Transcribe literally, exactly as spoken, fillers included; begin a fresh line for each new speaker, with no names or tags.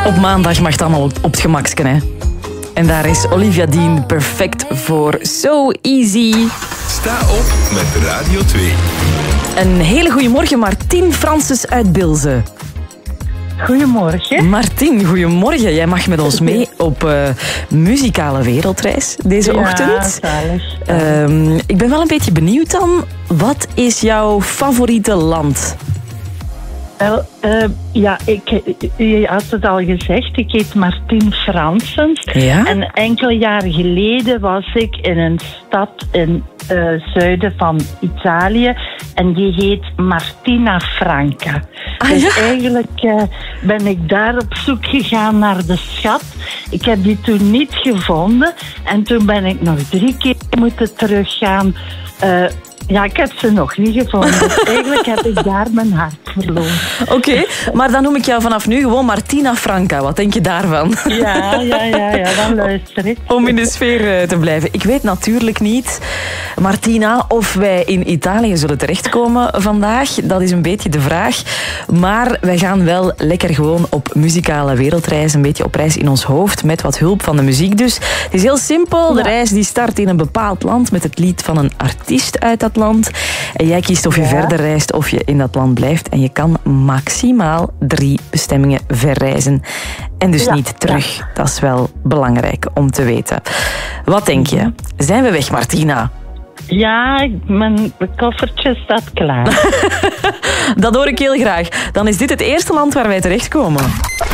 Op maandag mag het allemaal op het gemaksken, hè. En daar is Olivia Dean perfect voor. So easy.
Sta op met Radio twee.
Een hele goede morgen, Martien Francis uit Bilze.
Goedemorgen.
Martien, goedemorgen. Jij mag met ons mee op uh, muzikale wereldreis deze
ja,
ochtend.
Zalig.
Um, ik ben wel een beetje benieuwd dan. Wat is jouw favoriete land?
Wel, uh, ja, ik, je had het al gezegd, ik heet Martien Fransens.
Ja?
En enkele jaren geleden was ik in een stad in het uh, zuiden van Italië. En die heet Martina Franca.
Ah,
dus
ja?
eigenlijk uh, ben ik daar op zoek gegaan naar de schat. Ik heb die toen niet gevonden. En toen ben ik nog drie keer moeten teruggaan. Uh, Ja, ik heb ze nog niet gevonden. Dus eigenlijk heb ik daar mijn hart verloren.
Oké, okay, maar dan noem ik jou vanaf nu gewoon Martina Franca. Wat denk je daarvan?
Ja, ja, ja, ja, dan luister ik.
Om in de sfeer te blijven. Ik weet natuurlijk niet, Martina, of wij in Italië zullen terechtkomen vandaag. Dat is een beetje de vraag. Maar wij gaan wel lekker gewoon op muzikale wereldreis. Een beetje op reis in ons hoofd, met wat hulp van de muziek dus. Het is heel simpel. De reis die start in een bepaald land met het lied van een artiest uit dat land. En jij kiest of je ja. verder reist of je in dat land blijft. En je kan maximaal drie bestemmingen verreizen. En dus ja. niet terug. Ja. Dat is wel belangrijk om te weten. Wat denk je? Zijn we weg, Martina?
Ja, mijn koffertje staat klaar.
Dat hoor ik heel graag. Dan is dit het eerste land waar wij terechtkomen.